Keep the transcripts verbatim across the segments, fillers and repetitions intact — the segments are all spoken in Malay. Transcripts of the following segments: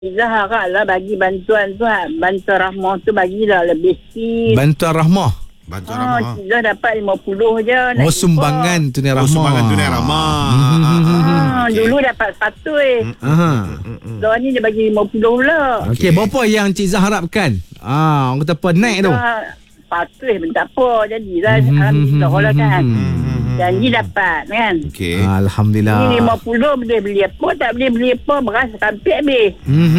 Izzah haraplah bagi bantuan tu, bantuan rahmah tu bagilah lebih sikit. Bantuan rahmah. Bantuan Oh, rahmah. Izzah dapat lima puluh je. nak Oh, jumpa. sumbangan tunai Oh, rahmah. sumbangan tunai rahmah. Ah, Okey. dulu dapat satu eh. Aha. Sekarang ni dia bagi lima puluh pula. Okey, berapa yang Cik Zah harapkan? Ah, orang kata apa naik tu? Izzah satu eh pun tak apa. Jadilah Mhm, alhamdulillah lah kan. Mhm. Janji dapat kan. Okey. Alhamdulillah. Ni lima puluh boleh beli apa, tak boleh beli apa, beras sampai habis.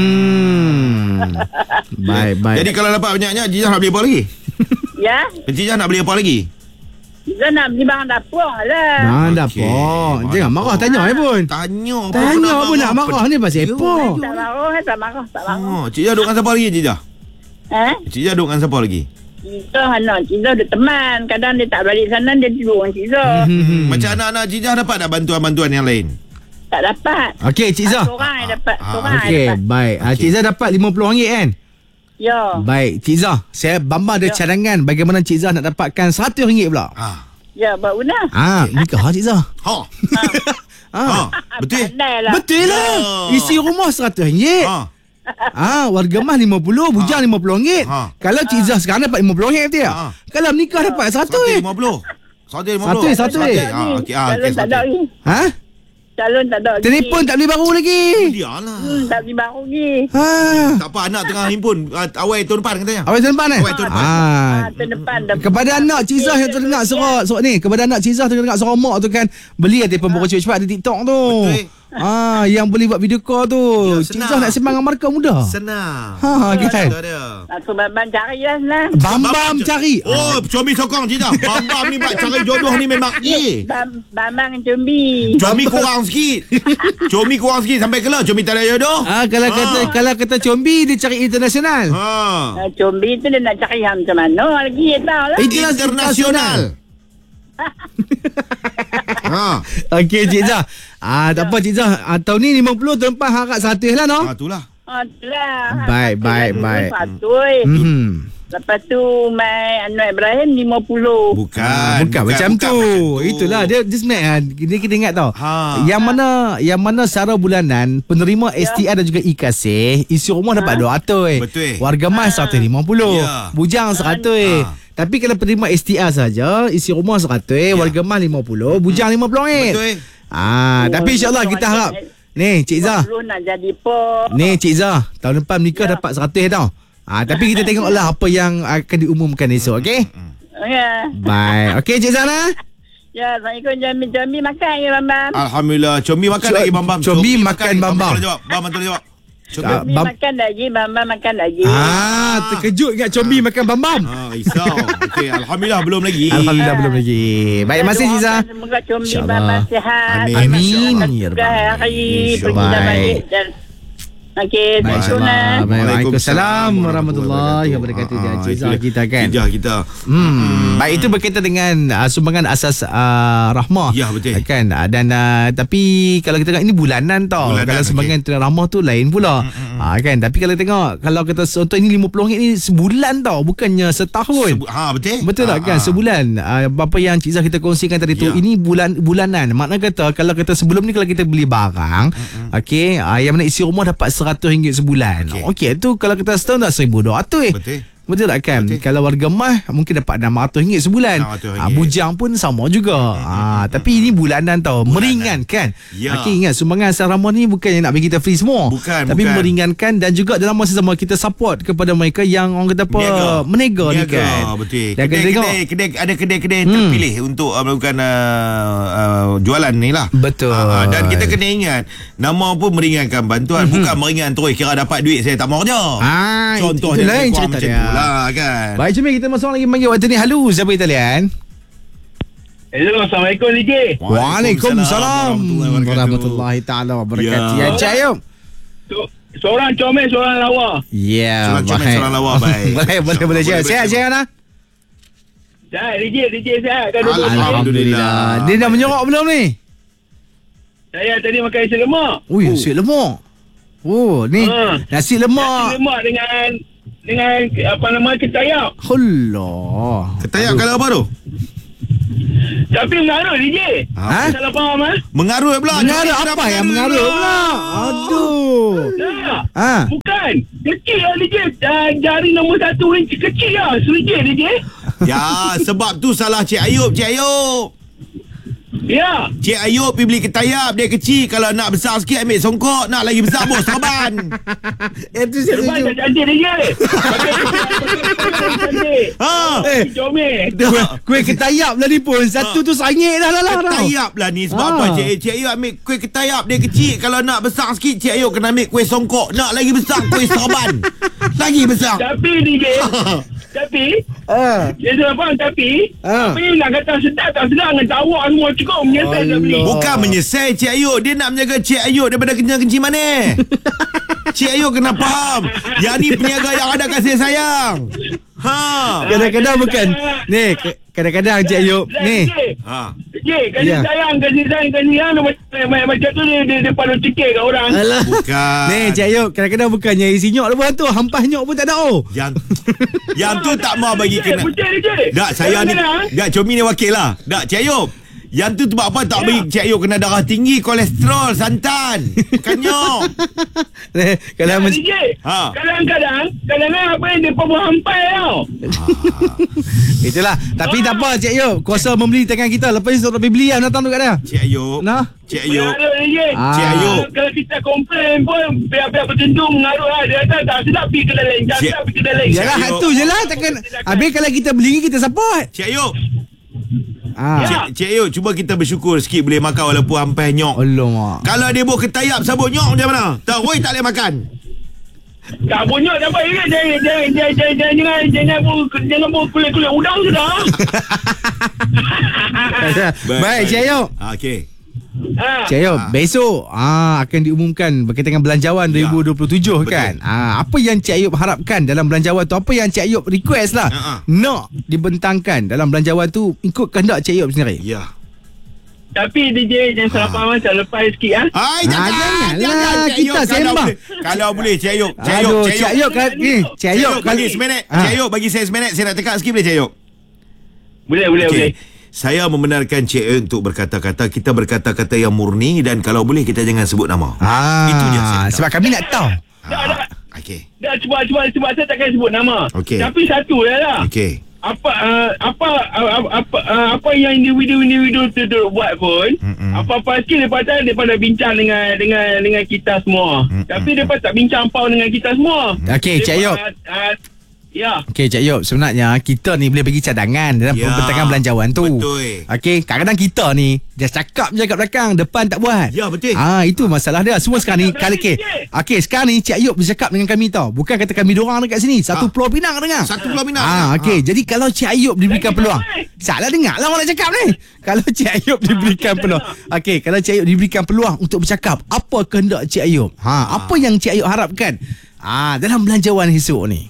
Mhm. Baik, baik. Jadi kalau dapat banyak-banyak, Cik Zah nak beli apa lagi? Ya, Cik Zah nak beli apa lagi? Izzah nak beli barang dapur lah. Nah, dah Okey. apa? Jangan marah tanya eh pun. Tanya apa Tanya apa nak marah ni pasal apa? Tak marah, tak marah, tak marah. Oh, Cik Zah duduk dengan siapa lagi, Cik Zah? Eh? Cik Zah duduk dengan siapa lagi? Kita anak Cik Zah ada teman. Kadang dia tak balik sana, dia tidur dengan Cik Zah. Mhm. Macam anak-anak Cik Zah dapat tak bantuan-bantuan yang lain? Tak dapat. Okey, Cik Zah. Seorang yang dapat. Ah, Seorang yang Okey, dapat. baik. Ah, Okey. Cik Zah dapat lima puluh ringgit kan? Ya. Baik, Cik Zah. Saya Bambang ada Ya. cadangan bagaimana Cik Zah nak dapatkan seratus ringgit pula. Ah. Ya, buat guna. Ah, nikah Cik Zah. Ha. Ah. Ha. Betul? Pandai lah. Betul lah. Ya. Isi rumah seratus ringgit. Ha. Ah, warga mas lima puluh, bujang lima puluh ringgit. Ha. Kalau Cik Zah sekarang dapat lima puluh ringgit betul tak? Ha. Kalau menikah dapat seratus eh. lima puluh. seratus lima Satu, puluh. satu, eh. Ah, okey. Ah, Calon okey, tak ada satu. lagi. Ha? Calon tak ada lagi. Telefon tak beli baru lagi. Dialah. Hmm, tak beli baru lagi. Ha. Tak apa, anak tengah himpun uh, awal tahun depan katanya. Awal tahun depan eh? Awal tahun depan. Ah. Ah, tahun depan dah. Kepada anak Cik Zah yang terdengar suara suara ni, kepada anak Cik Zah terdengar suara mak tu kan, beli telefon baru cepat-cepat di TikTok tu. Betul. Ah, yang boleh buat video call tu. Ya, Cik senang. Zah nak sembang dengan markah mudah. Senang. Ha, kan. Itu dia. Aku babang cari lah senang. Bam-bam cari. Oh, Comi sokong Cik Zah. Bam-bam ni buat cari jodoh ni memang eh. Bam, Bambang Jumbi. Comi kurang sikit. Comi kurang sikit sampai kelah. Comi tak ada jodoh. Ah, kalau kata kalau kata combi dia cari internasional. Ha. Uh, Jumbi tu dia nak cari yang macam mana lagi, tak tahu lah. Internasional. Ha. Okey Cik Zah. Ah, tak apa Cik Zah. Ah, tahun ni lima puluh, tahun depan harap seratus lah no. Ha itulah. Ah, itulah. Baik, baik, baik. Satu eh. Hmm. Lepas tu Mai Anwar Ibrahim lima puluh. Bukan. Ah, bukan, macam bukan tu. macam tu. Itulah dia dia sebenarnya dia kita ingat tau. Ha. Yang mana yang mana secara bulanan penerima S T I dan juga e-kasih isi rumah dapat dua ratus. Betul. Warga mas seratus lima puluh. Ya. Bujang seratus. Ha. Tapi kalau penerima S T I saja isi rumah seratus, warga mas lima puluh, bujang lima puluh ringgit. Betul. Ah, tapi insya-Allah kita harap ni Cik Zah. Belum nak jadi apa. Ni Cik Zah, tahun depan menikah Ya. dapat seratus tau. Ah, tapi kita tengoklah apa yang akan diumumkan esok, okey? Ya. Baik. Okey Cik Zah lah. Ya, Assalamualaikum. Jami-jami makan ya, Bambang. Alhamdulillah. Comi makan Co- lagi Bambam. Comi makan Bambam. Tolong jawab. Bam tolong jawab. Comi. Ah, Jami Bam- makan lagi, Bambang makan lagi. Ah, terkejut ingat combi makan bam-bam. Ha, risau. Okey, alhamdulillah belum lagi. Alhamdulillah belum lagi. Baik, terima kasih Cik Zah. Semoga Combi InsyaAllah. Bambang sihat. Amin. Amin. Amin. Ya Juga Rabbal hari Alamin. pergi dah Baik. balik dan okey, Baik, terima insyaAllah. kasih. Waalaikumsalam warahmatullahi wabarakatuh. Ah, Cik Zah itulah kita kan. Cik Zah kita. Hmm, baik itu berkaitan dengan uh, sumbangan asas uh, rahmah. Ya, betul. Kan uh, dan uh, tapi kalau kita tengok ini bulanan tau. Bulanan, Kalau sumbangan okey. tunai rahmah tu lain pula. Ha kan, tapi kalau tengok kalau kita contoh ini lima puluh ringgit ni sebulan tau, bukannya setahun. Sebu- ha betul. Betul tak Ha, kan ha. sebulan uh, apa yang Cik Zah kita kongsikan tadi tu Ya. ini bulan bulanan. Makna kata kalau kita sebelum ni kalau kita beli barang okey uh, yang mana isi rumah dapat seratus ringgit sebulan. Okey Okey. okay, tu kalau kita setahun dah seribu dua ratus. Betul. Betul tak kan? Betul. Kalau warga mah mungkin dapat enam ratus ringgit sebulan. enam ratus ringgit. Ah, bujang pun sama juga. Ah, tapi ini bulanan tau, meringankan. Ya. Okey, ingat sumbangan asal rahmah ni bukan yang nak bagi kita free semua. Bukan, Tapi bukan. meringankan dan juga dalam masa sama kita support kepada mereka yang orang kata apa Niaga. menega ni Niaga, kan. betul. Dan kita tengok Kedai, kedai, kedai, ada kedai-kedai Hmm. terpilih untuk uh, melakukan uh, uh, jualan ni lah. Betul. Uh, dan kita kena ingat, nama pun meringankan bantuan, Mhm. bukan meringan terus kira dapat duit saya tak mau je. Ah, Contoh itu dia lain lebih kurang cerita macam dia. tu lah kan. Baik, jom kita masuk lagi panggil waktu ni. Halo, siapa di talian? Hello, Assalamualaikum D J. Waalaikumsalam warahmatullahi warahmatullahi taala wabarakatuh. Ya. Ya, Cayum. So, seorang comel, seorang lawa. Ya, Seorang comel, baik. seorang lawa, baik. Baik, boleh boleh Boleh, sihat. boleh, Sihat, boleh. sihat lah. Dah, D J, D J sihat. Kan dua-dua Alhamdulillah. ni. Alhamdulillah. Dia dah menyorok belum ni? Saya tadi makan nasi lemak. Ui, nasi lemak. Oh, ni Ha. nasi Nasi lemak. lemak dengan dengan apa nama ketayak. Allah. Ketayak kalau apa tu? Tapi mengarut D J. Ha? Salah faham ah. Mengarut pula. Mengarut Jangan apa yang mengarut pula? Aduh. Tak. Ha. Bukan. Kecil lah D J. Uh, jari nombor satu inci kecil lah. Serigit D J. Ya, sebab tu salah Cik Ayub, Cik Ayub. Ya. Cik Ayub pergi beli ketayap, dia kecil. Kalau nak besar sikit ambil songkok, nak lagi besar bos serban. Itu saya Serban setuju. tak cantik D J. Cantik. Ha. Eh. Comel. Kuih, kuih ketayap lah ni pun. Satu tu sangit dah lah lah. Ketayap lah ni. Sebab Ah. apa Cik, Cik Ayub ambil kuih ketayap, dia kecil. Kalau nak besar sikit, Cik Ayub kena ambil kuih songkok. Nak lagi besar, kuih serban. Lagi besar. Tapi D J. Tapi Ah. dia salah faham. Tapi Ah. apa yang nak kata sedap tak sedap dengan tawak semua cukup menyesal dah beli. Allah. Bukan menyesal Cik Ayub. Dia nak menjaga Cik Ayub daripada kencing-kencing manis. Cik Ayub kena faham. Yang ni peniaga yang ada kasih sayang. Ha. Kadang-kadang bukan. Ni, k- kadang-kadang Cik Ayub. Ni. Ha. Cik, kasih Ya. sayang, kasih sayang, kasih sayang macam, macam tu dia, dia, dia paling cekik kat orang. Alah. Bukan. Ni Cik Ayub, kadang-kadang bukannya isi nyok lepas tu. Hampas nyok pun tak ada oh. Yang yang tu tak mau bagi Cik, kena. Cik, Cik. Tak, saya ni. Kadang-kadang, Tak, Comi ni wakil lah. Tak, Cik Ayub. Yang tu sebab apa tak bagi Cik Ayub kena darah tinggi, kolesterol, santan. Bukannya. Eh, Kalau Ya, men- D J, Ha. kadang-kadang, kadang-kadang apa yang dia pun hampai tau. Itulah. Tapi tak apa Cik Ayub. Kuasa membeli tangan kita. Lepas ni suruh pergi beli lah datang tu kat dia. Cik Ayub. Nah. Cik Ayub. Mengarut, D J. Ah. Cik Ayub. Kalau kita komplain pun, pihak-pihak tertentu mengarut lah. Dia kata tak sedap pergi kedai lain. Tak Cik- sedap pergi kedai lain. Yalah, Ayub. tu je lah. Takkan. Habis kalau kita beli, kita support. Cik Ayub. Ah. Cik, Cik Ayub, cuba kita bersyukur sikit boleh makan walaupun hampas nyok. Alamak. Kalau dia buat ketayap sabut nyok macam mana? Terus tak boleh makan. Tak punya tak apa. Jangan, jangan, jangan, jangan, jangan, jangan, jangan, pun- jangan pun kulit-kulit udang sudah. Baik Cik Ayub. Ah, okey. Ha. Cik Ayub, besok ah, akan diumumkan berkaitan dengan belanjawan Ya. dua ribu dua puluh tujuh Betul. kan. Ah, apa yang Cik Ayub harapkan dalam belanjawan tu? Apa yang Cik Ayub request lah Ha-ha. nak dibentangkan dalam belanjawan tu ikut kehendak Cik Ayub sendiri. Ya. Tapi D J jangan salah faham macam lepas sikit ah. Hai, Ah, jangan. janganlah, jangan, Cik kita Ayub. Kalau sembang. boleh- Kalau boleh Cik Ayub. Cik Ayub, Aduh, Cik Cik Ayub. Ayub kan ni, Cik Cik Ayub Ayub bagi seminit. Ah. Cik Ayub bagi saya seminit. Saya nak tekan sikit boleh Cik Ayub? Boleh, boleh, Okey. boleh. Saya membenarkan Cik Ayub untuk berkata-kata. Kita berkata-kata yang murni dan kalau boleh kita jangan sebut nama. Ah, Itu je saya minta. sebab kami nak tahu. Tak, tak. Okey. Dah sebab, sebab, sebab saya takkan sebut nama. Okey. Tapi satu je lah. Okey. Apa uh, apa uh, apa uh, apa yang individu-individu tu, tu buat pun, Mm-mm. apa-apa sikit daripada daripada bincang dengan dengan dengan kita semua. Mm-mm. Tapi depa tak bincang pau dengan kita semua. Okey, Cik Ayub. Uh, uh, ya. Okey Cik Ayub, sebenarnya kita ni boleh bagi cadangan dalam Ya, pembentangan belanjawan tu. betul. Okey, kadang-kadang kita ni dia cakap je kat belakang, depan tak buat. Ya, betul. Ah, itu masalah dia. Semua sekarang ni tak kali okey. berani, Okey, sekarang ni Cik Ayub bercakap dengan kami tau. Bukan kata kami dorang dekat sini, satu Ah. Pulau Pinang dengar. Satu Pulau Pinang. Ah, okey. Ah. Jadi kalau Cik Ayub diberikan Lagi peluang. ramai. Salah dengar lah orang nak cakap ni. Kalau Cik Ayub diberikan okey, peluang. dengar. Okey, kalau Cik Ayub diberikan peluang untuk bercakap, apa kehendak Cik Ayub? Ha, apa yang Cik Ayub harapkan? Ah, dalam belanjawan esok ni.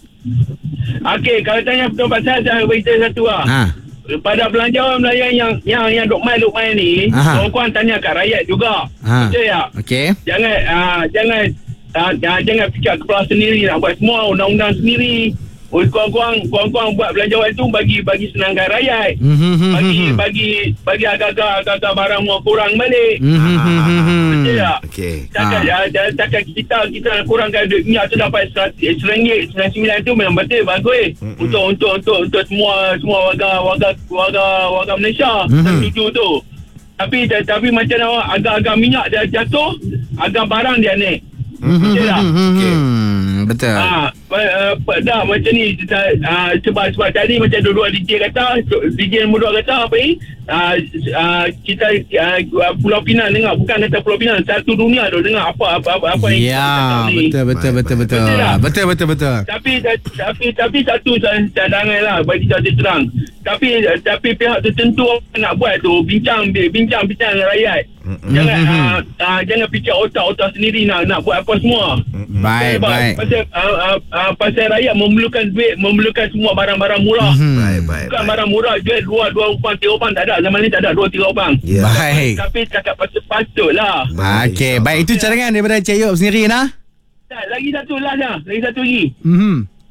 Okey, kalau tanya pendapat saya, saya beritahu satu lah. Ha. Pada belanjawan-belanjawan yang yang yang duk main duk main ni, Aha. korang tanya kat rakyat juga. Ha. Betul tak? Okey. Jangan uh, jangan uh, jangan fikir kepala sendiri nak buat semua undang-undang sendiri. Oh, korang-korang korang-korang buat belanjawan tu bagi bagi senangkan rakyat. Mhm. Bagi bagi bagi agak-agak agak-agak barang mau kurang balik. Mhm. Betul tak? Okey. Cakap Ah. ah. cakap kita kita nak kurangkan duit minyak tu dapat seratus ringgit sembilan puluh sembilan tu memang betul bagus. Mm-mm. Untuk untuk untuk untuk semua semua warga warga warga warga Malaysia. Mhm. Saya setuju tu. Tapi tapi macam mana agak-agak minyak dia jatuh, agak barang dia naik. Betul tak? Okey. Hmm, betul. Ah, uh, dah macam ni uh, sebab sebab tadi macam dua-dua D J kata, D J nombor dua kata apa ni? Uh, uh, kita uh, Pulau Pinang dengar, bukan kata Pulau Pinang, satu dunia tu dengar apa apa apa, apa yang kita Ya, cakap ni. betul betul Baik, betul baik. betul. Betul tak? Betul betul betul. Tapi tapi tapi satu cadangan lah bagi kita terang. Tapi tapi pihak tertentu nak buat tu bincang bincang bincang dengan rakyat. Mm-mm. Jangan Mm-mm. uh, uh, jangan fikir otak-otak sendiri nak nak buat apa semua. Baik Sebab baik. Pasal uh, uh, uh, pasal rakyat memerlukan duit, memerlukan semua barang-barang murah. Mhm. Baik, baik. Bukan baik. barang murah jual dua dua upang tiga upang tak ada. Zaman ni tak ada dua tiga upang. Ya. Baik. Tapi cakap patut-patut lah. Okey, baik itu cadangan daripada Cik Ayub sendiri nah. Tak, lagi satu last lah. Lagi satu lagi. Mhm.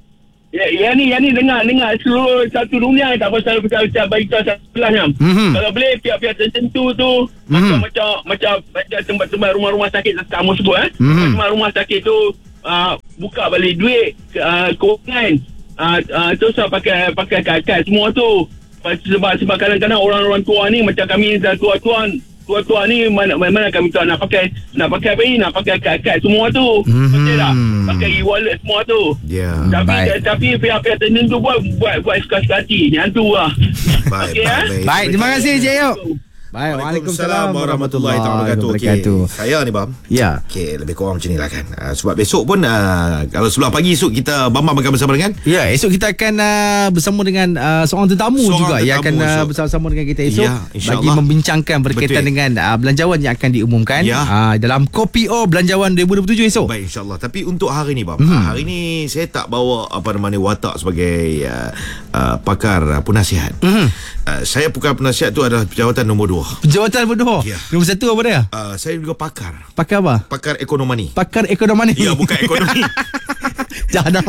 Ya, yang ni, yang ni dengar, dengar seluruh satu dunia tak pasal pasal berita sebelah ni. Mhm. Kalau boleh pihak-pihak tertentu tu Mhm. macam macam macam tempat-tempat rumah-rumah sakit kamu sebut eh. Mhm. Tempat rumah sakit tu uh, buka balik duit uh, kewangan. Uh, uh, tu so pakai pakai kad semua tu. Sebab sebab kadang-kadang orang-orang tua ni macam kami dah tua-tua tua-tua ni mana mana kami tahu nak pakai nak pakai apa ni nak pakai kad-kad semua tu. Mhm. Betul tak? Pakai e-wallet semua tu. Ya. Tapi Baik. tapi pihak-pihak tertentu buat buat buat suka-suka hati. Yang tu lah. Baik, Okey, baik, eh? baik. Baik, terima kasih Cik Ayub. Baik, Waalaikumsalam warahmatullahi wabarakatuh. Okay. Saya ni Bam. Ya. Okey, lebih kurang macam ni lah kan. Uh, sebab besok pun uh, kalau sebelah pagi esok kita Bam Bam akan bersama dengan Ya, esok kita akan uh, bersama dengan uh, seorang tetamu Seorang juga yang akan tetamu, uh, so- bersama-sama dengan kita esok Ya, insyaAllah. bagi membincangkan berkaitan Betul. dengan uh, belanjawan yang akan diumumkan Ya. uh, dalam Kopi O Belanjawan dua ribu dua puluh tujuh esok. Baik, insyaAllah. Tapi untuk hari ni Bam, Mhm. uh, hari ni saya tak bawa apa namanya watak sebagai uh, uh, pakar uh, penasihat. Mhm. Uh, saya pakar penasihat tu adalah jawatan nombor dua. Jawatan bodoh. Ya. Nombor satu apa dia? Uh, saya juga pakar. Pakar apa? Pakar ekonomi. Pakar ekonomi. Ya, bukan ekonomi. Jangan.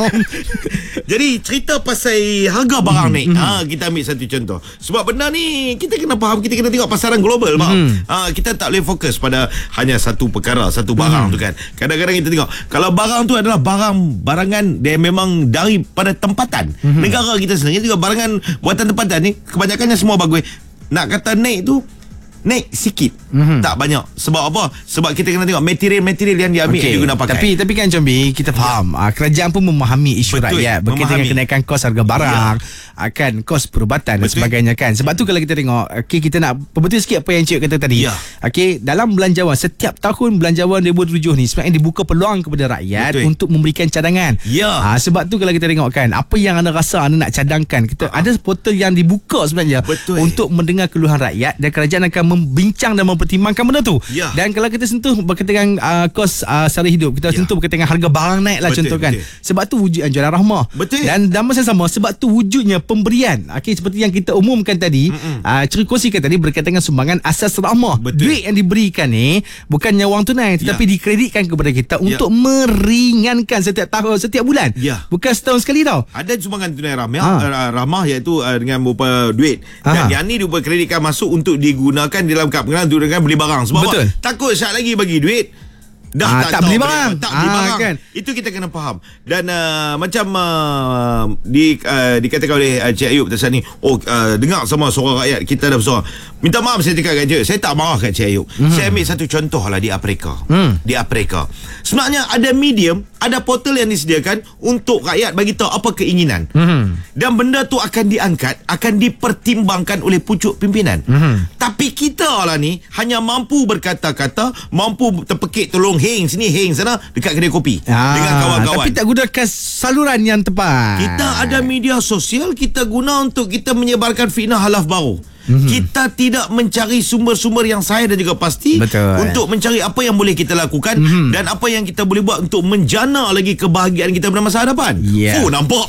Jadi cerita pasal harga barang naik. Ha, kita ambil satu contoh. Sebab benda ni kita kena faham, kita kena tengok pasaran global, faham? Ha, kita tak boleh fokus pada hanya satu perkara, satu barang tu kan. Kadang-kadang kita tengok kalau barang tu adalah barang barangan dia memang daripada tempatan. Negara kita sendiri juga barangan buatan tempatan ni kebanyakannya semua bagus. Nak kata naik tu naik sikit, mm-hmm. tak banyak. Sebab apa? Sebab kita kena tengok material-material yang diambil okay. yang diguna pakai. Tapi tapi kan Combi, kita faham ya. uh, kerajaan pun memahami isu Betul, rakyat berkaitan dengan kenaikan kos harga barang, ya. akan kos perubatan dan Betul. sebagainya kan. Sebab tu kalau kita tengok, okay, kita nak perbetul sikit apa yang Cik kata tadi. Ya. Okay, dalam belanjawan setiap tahun belanjawan dua ribu dua puluh tujuh ni sebenarnya dibuka peluang kepada rakyat Betul. untuk memberikan cadangan. Ya. Uh, sebab tu kalau kita tengok kan, apa yang anda rasa anda nak cadangkan, kita uh-huh. ada portal yang dibuka sebenarnya Betul. untuk mendengar keluhan rakyat dan kerajaan akan membincang dan mempertimbangkan benda tu. Ya. Dan kalau kita sentuh berkaitan dengan uh, kos uh, sara hidup, kita Ya. sentuh berkaitan dengan harga barang naik lah, Betul, contoh kan. betul. Sebab tu wujud anjuran rahmah. Betul. Dan dalam masa sama, sebab tu wujudnya pemberian. Okey, seperti yang kita umumkan tadi, uh, Ceri kongsikan tadi berkaitan dengan sumbangan asas rahmah. Betul. Duit yang diberikan ni bukannya wang tunai, tetapi Ya. dikreditkan kepada kita Ya. untuk meringankan setiap tahun, setiap bulan. Ya. Bukan setahun sekali tau. Ada sumbangan tunai ramah, Ha. uh, ramah iaitu uh, dengan berupa duit. Dan Aha. yang ni diupa kreditkan masuk untuk digunakan dalam kad pengenalan untuk dengan beli barang. Sebab Betul. apa? Takut syak lagi bagi duit dah Ah, tak, tak tahu beli apa barang. dia, tak beli Ah, barang kan? Itu kita kena faham. Dan uh, macam uh, di uh, dikatakan oleh uh, Cik Ayub tadi ni, oh uh, dengar sama suara rakyat, kita dah bersuara. Minta maaf saya cakap kat Cik, saya tak marah kat Cik Ayub. Mm-hmm. Saya ambil satu contoh lah di Afrika. Mm. Di Afrika sebenarnya ada medium, ada portal yang disediakan untuk rakyat bagi tahu apa keinginan. Mm-hmm. Dan benda tu akan diangkat, akan dipertimbangkan oleh pucuk pimpinan. Mm-hmm. Tapi kita lah ni hanya mampu berkata-kata, mampu terpekik tolong heng sini heng sana dekat kedai kopi Ah, dengan kawan-kawan. Tapi tak gunakan saluran yang tepat. Kita ada media sosial, kita guna untuk kita menyebarkan fitnah halaf baru. Mm-hmm. Kita tidak mencari sumber-sumber yang sahih dan juga pasti. Betul. Untuk mencari apa yang boleh kita lakukan, mm-hmm. dan apa yang kita boleh buat untuk menjana lagi kebahagiaan kita pada masa hadapan. Yeah. Oh, nampak.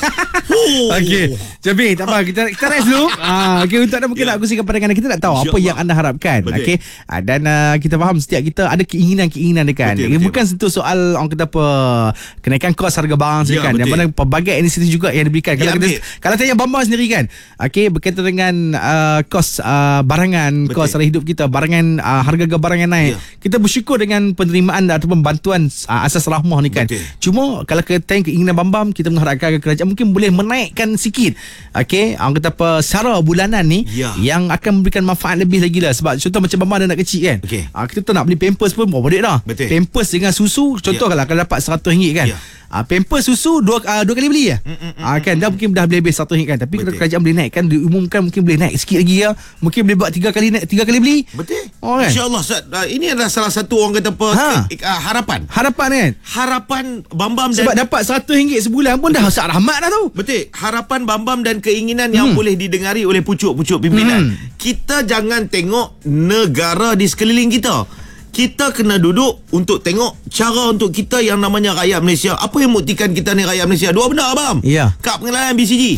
oh. Okey, Jabi, tak apa, kita kita rest dulu. Ah, okey, untuk anda mungkin Ya. nak kongsikan pada anda, kita nak tahu apa InsyaAllah. yang anda harapkan. Betul. Okey. Ah, dan uh, kita faham setiap kita ada keinginan-keinginan dia kan. Betul, Dia betul. bukan sentuh soal orang kata apa kenaikan kos harga barang saja Ya, kan. Yang betul. mana pelbagai inisiatif juga yang diberikan. Kalau kita Diambil. kalau tanya Bambang sendiri kan. Okey, berkaitan dengan uh, kos uh, barangan, Betul. kos sara hidup kita, barangan uh, harga-harga barang yang naik. Ya. Kita bersyukur dengan penerimaan ataupun bantuan uh, asas rahmah ni kan. Betul. Cuma kalau kita tanya keinginan Bambam, kita mengharapkan agar kerajaan mungkin boleh menaikkan sikit, okey, orang kata apa, sara bulanan ni Ya. yang akan memberikan manfaat lebih lagi lah. Sebab contoh macam Bambam ada anak kecil kan, Okey. ah, kita tak nak beli pampers pun berapa duit dah. Betul. Pampers dengan susu contoh, Ya. kalau kalau dapat seratus ringgit kan, Ya. ah, pampers susu dua, ah, dua kali beli ya, ah, kan dah mungkin dah boleh habis seratus ringgit kan. Tapi kalau Betul. kerajaan boleh naikkan, diumumkan mungkin boleh naik sikit lagi ya, mungkin boleh buat tiga kali naik, tiga kali beli. Betul. Oh, kan? InsyaAllah Ustaz, uh, ini adalah salah satu orang kata apa, Ha. eh, uh, harapan. Harapan kan, Harapan Bambam dan sebab dapat seratus ringgit sebulan pun dah besar rahmat dah tu. Betul. Harapan Bambam dan keinginan yang Hmm. boleh didengari oleh pucuk-pucuk pimpinan. Hmm. Kita jangan tengok negara di sekeliling kita. Kita kena duduk untuk tengok cara untuk kita yang namanya rakyat Malaysia. Apa yang membuktikan kita ni rakyat Malaysia? Dua benda, Abang. Ya. Kad pengenalan B C G.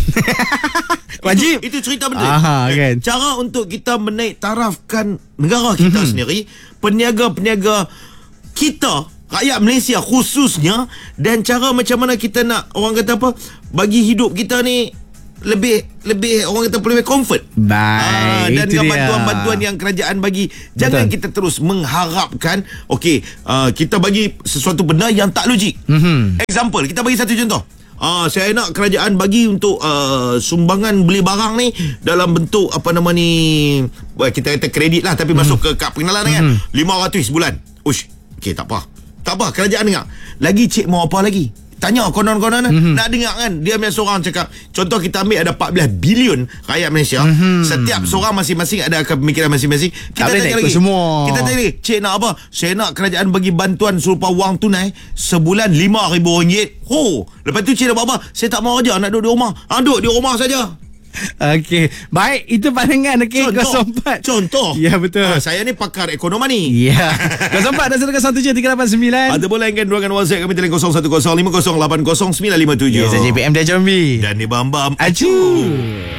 Wajib. Itu, itu cerita betul. Aha, kan. Cara untuk kita menaik tarafkan negara kita sendiri, peniaga-peniaga kita, rakyat Malaysia khususnya, dan cara macam mana kita nak, orang kata apa, bagi hidup kita ni lebih lebih orang kata lebih comfort. Baik, dan itu dengan dia. bantuan-bantuan yang kerajaan bagi. Jangan Betul. kita terus mengharapkan okey, uh, kita bagi sesuatu benda yang tak logik. Mhm. Example, kita bagi satu contoh. Ah, saya nak kerajaan bagi untuk uh, sumbangan beli barang ni dalam bentuk apa nama ni, well, kita kata kredit lah, tapi mm. masuk ke kad pengenalan kan, mm. lima ratus sebulan. Ush, okey, tak apa. Tak apa, kerajaan dengar. Lagi cik mau apa lagi? Tanya konon-konon mm-hmm. nak dengar kan. Dia punya seorang cakap, contoh kita ambil ada empat belas bilion rakyat Malaysia, mm-hmm. setiap seorang masing-masing ada pemikiran masing-masing. Kita tak tanya lagi semua. Kita tanya lagi, cik nak apa? Saya nak kerajaan bagi bantuan serupa wang tunai sebulan lima ribu ringgit. Ho, lepas tu cik nak buat apa? Saya tak mau kerja, nak duduk di rumah. Ha, duduk di rumah saja. Okey, baik, itu pandangan okey Contoh, kosong empat. contoh. Ya, betul. Ha, saya ni pakar ekonomi. Ya. kosong empat dan kosong tujuh tiga lapan sembilan. Ada boleh kan ruangan WhatsApp kami tele kosong satu kosong lima kosong lapan kosong sembilan lima tujuh. Ya, saya J P M dia Jambi. Dan ni Bam Bam Acu.